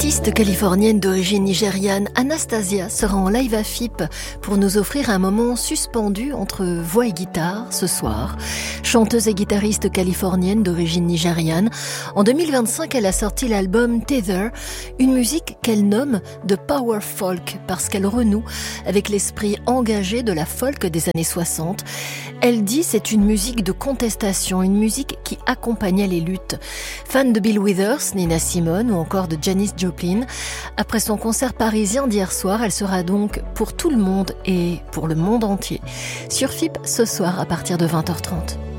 L'artiste californienne d'origine nigériane Anastasia sera en live à FIP pour nous offrir un moment suspendu entre voix et guitare ce soir. Chanteuse et guitariste californienne d'origine nigériane, en 2025 elle a sorti l'album Tether, une musique qu'elle nomme de power folk parce qu'elle renoue avec l'esprit engagé de la folk des années 60. Elle dit c'est une musique de contestation, une musique qui accompagnait les luttes. Fan de Bill Withers, Nina Simone ou encore de Janis Joplin, après son concert parisien d'hier soir, elle sera donc pour tout le monde et pour le monde entier sur FIP ce soir à partir de 20h30.